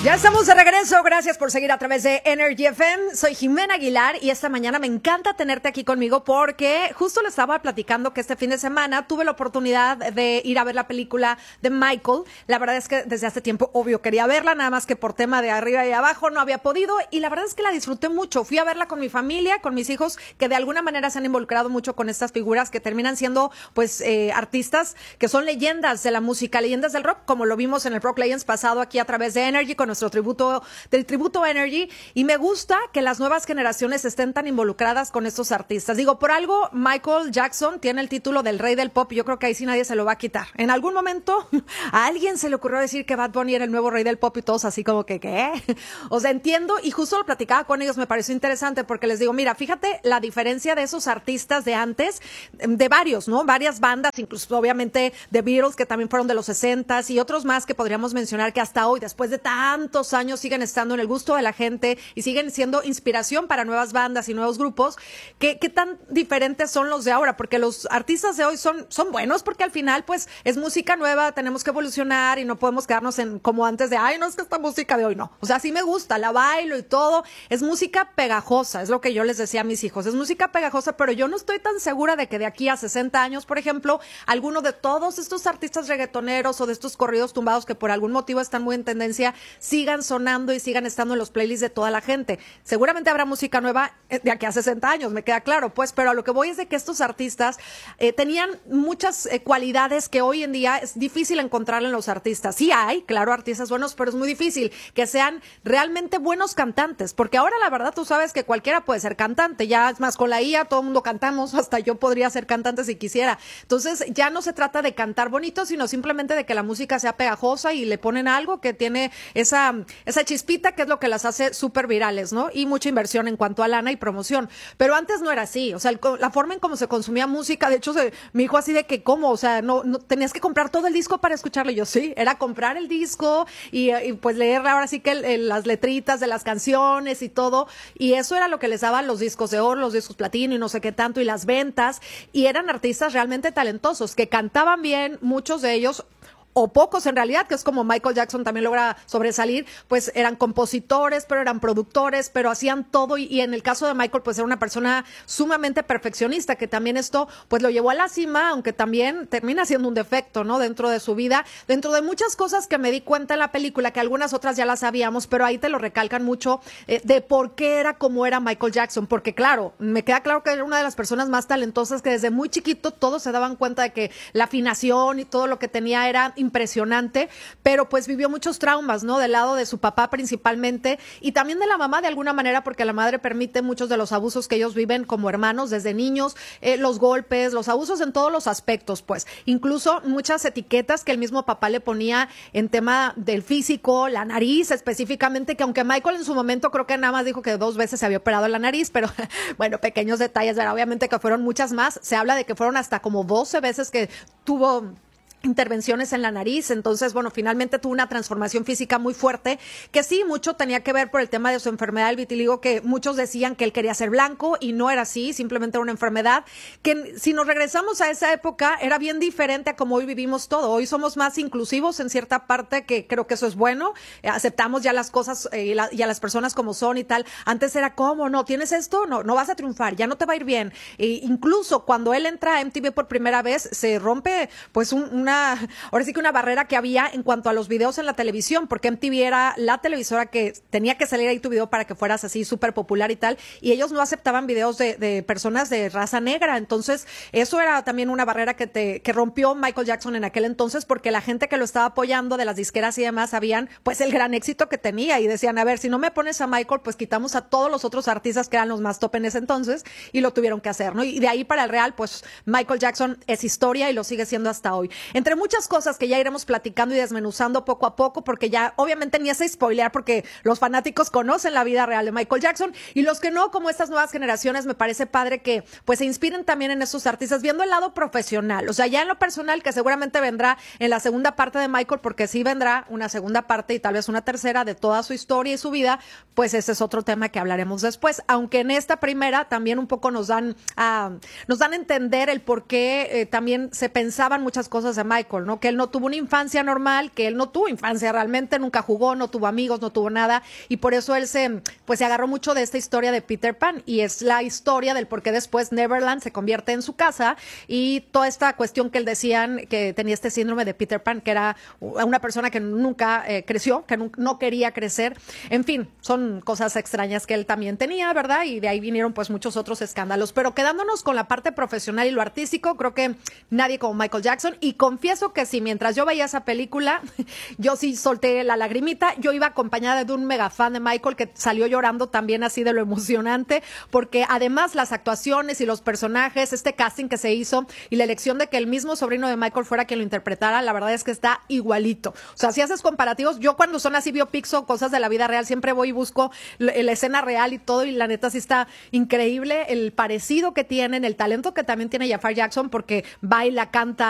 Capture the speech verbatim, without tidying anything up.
Ya estamos de regreso, gracias por seguir a través de Energy F M, soy Jimena Aguilar y esta mañana me encanta tenerte aquí conmigo porque justo le estaba platicando que este fin de semana tuve la oportunidad de ir a ver la película de Michael. La verdad es que desde hace tiempo, obvio, quería verla, nada más que por tema de arriba y abajo no había podido y la verdad es que la disfruté mucho. Fui a verla con mi familia, con mis hijos, que de alguna manera se han involucrado mucho con estas figuras que terminan siendo pues eh, artistas que son leyendas de la música, leyendas del rock, como lo vimos en el Rock Legends pasado aquí a través de Energy con nuestro tributo, del tributo Energy, y me gusta que las nuevas generaciones estén tan involucradas con estos artistas. Digo, por algo Michael Jackson tiene el título del rey del pop y yo creo que ahí sí nadie se lo va a quitar. En algún momento a alguien se le ocurrió decir que Bad Bunny era el nuevo rey del pop y todos así como que, ¿qué? O sea, entiendo, y justo lo platicaba con ellos, me pareció interesante porque les digo, mira, fíjate la diferencia de esos artistas de antes, de varios, ¿no? Varias bandas, incluso obviamente The Beatles, que también fueron de los sesentas, y otros más que podríamos mencionar que hasta hoy, después de tantos años, siguen estando en el gusto de la gente y siguen siendo inspiración para nuevas bandas y nuevos grupos. ¿Qué, qué tan diferentes son los de ahora? Porque los artistas de hoy son, son buenos porque al final pues es música nueva, tenemos que evolucionar y no podemos quedarnos en como antes de, ay, no, es que esta música de hoy no. O sea, sí me gusta, la bailo y todo. Es música pegajosa, es lo que yo les decía a mis hijos. Es música pegajosa, pero yo no estoy tan segura de que de aquí a sesenta años, por ejemplo, alguno de todos estos artistas reggaetoneros o de estos corridos tumbados que por algún motivo están muy en tendencia, sigan sonando y sigan estando en los playlists de toda la gente. Seguramente habrá música nueva de aquí a sesenta años, me queda claro, pues, pero a lo que voy es de que estos artistas eh, tenían muchas eh, cualidades que hoy en día es difícil encontrar en los artistas. Sí hay, claro, artistas buenos, pero es muy difícil que sean realmente buenos cantantes, porque ahora la verdad tú sabes que cualquiera puede ser cantante, ya es más, con la I A todo el mundo cantamos, hasta yo podría ser cantante si quisiera. Entonces ya no se trata de cantar bonito, sino simplemente de que la música sea pegajosa y le ponen algo que tiene esa, esa chispita que es lo que las hace súper virales, ¿no? Y mucha inversión en cuanto a lana y promoción. Pero antes no era así, o sea, el, la forma en cómo se consumía música, de hecho, se, mi hijo así de que, ¿cómo? O sea, no, no tenías que comprar todo el disco para escucharlo. Y yo, sí, era comprar el disco y, y pues leer ahora sí que el, el, las letritas de las canciones y todo. Y eso era lo que les daban los discos de oro, los discos platino y no sé qué tanto, y las ventas. Y eran artistas realmente talentosos, que cantaban bien, muchos de ellos, o pocos en realidad, que es como Michael Jackson también logra sobresalir, pues eran compositores, pero eran productores, pero hacían todo y, y en el caso de Michael pues era una persona sumamente perfeccionista, que también esto pues lo llevó a la cima, aunque también termina siendo un defecto, ¿no? Dentro de su vida, dentro de muchas cosas que me di cuenta en la película, que algunas otras ya las sabíamos, pero ahí te lo recalcan mucho, eh, de por qué era como era Michael Jackson, porque claro, me queda claro que era una de las personas más talentosas, que desde muy chiquito todos se daban cuenta de que la afinación y todo lo que tenía era impresionante, pero pues vivió muchos traumas, ¿no? Del lado de su papá principalmente y también de la mamá de alguna manera, porque la madre permite muchos de los abusos que ellos viven como hermanos desde niños, eh, los golpes, los abusos en todos los aspectos, pues incluso muchas etiquetas que el mismo papá le ponía en tema del físico, la nariz específicamente, que aunque Michael en su momento creo que nada más dijo que dos veces se había operado la nariz, pero bueno, pequeños detalles, ¿verdad? Obviamente que fueron muchas más, se habla de que fueron hasta como doce veces que tuvo intervenciones en la nariz, entonces, bueno, finalmente tuvo una transformación física muy fuerte, que sí, mucho tenía que ver por el tema de su enfermedad del vitiligo, que muchos decían que él quería ser blanco y no era así, simplemente era una enfermedad, que si nos regresamos a esa época era bien diferente a como hoy vivimos todo. Hoy somos más inclusivos en cierta parte, que creo que eso es bueno, eh, aceptamos ya las cosas eh, y, la, y a las personas como son y tal. Antes era como, no, tienes esto, no, no vas a triunfar, ya no te va a ir bien. E incluso cuando él entra a M T V por primera vez, se rompe pues un, una ahora sí que una barrera que había en cuanto a los videos en la televisión, porque M T V era la televisora que tenía que salir ahí tu video para que fueras así súper popular y tal, y ellos no aceptaban videos de, de personas de raza negra. Entonces eso era también una barrera que te que rompió Michael Jackson en aquel entonces, porque la gente que lo estaba apoyando de las disqueras y demás sabían pues el gran éxito que tenía y decían, a ver, si no me pones a Michael, pues quitamos a todos los otros artistas que eran los más top en ese entonces, y lo tuvieron que hacer, ¿no? Y de ahí para el real, pues Michael Jackson es historia y lo sigue siendo hasta hoy. Entre muchas cosas que ya iremos platicando y desmenuzando poco a poco, porque ya obviamente ni ese spoilear, porque los fanáticos conocen la vida real de Michael Jackson, y los que no, como estas nuevas generaciones, me parece padre que pues se inspiren también en esos artistas, viendo el lado profesional, o sea, ya en lo personal, que seguramente vendrá en la segunda parte de Michael, porque sí vendrá una segunda parte y tal vez una tercera de toda su historia y su vida, pues ese es otro tema que hablaremos después, aunque en esta primera también un poco nos dan, uh, nos dan a entender el por qué eh, también se pensaban muchas cosas de Michael, ¿no? Que él no tuvo una infancia normal, que él no tuvo infancia realmente, nunca jugó, no tuvo amigos, no tuvo nada, y por eso él se, pues se agarró mucho de esta historia de Peter Pan, y es la historia del por qué después Neverland se convierte en su casa, y toda esta cuestión que él decían que tenía este síndrome de Peter Pan, que era una persona que nunca eh, creció, que no, no quería crecer, en fin, son cosas extrañas que él también tenía, ¿verdad? Y de ahí vinieron pues muchos otros escándalos, pero quedándonos con la parte profesional y lo artístico, creo que nadie como Michael Jackson, y confieso que sí, mientras yo veía esa película, yo sí solté la lagrimita, yo iba acompañada de un mega fan de Michael que salió llorando también así de lo emocionante, porque además las actuaciones y los personajes, este casting que se hizo y la elección de que el mismo sobrino de Michael fuera quien lo interpretara, la verdad es que está igualito. O sea, si haces comparativos, yo cuando son así biopics o cosas de la vida real, siempre voy y busco la, la escena real y todo, y la neta sí está increíble el parecido que tienen, el talento que también tiene Jafar Jackson, porque baila, canta,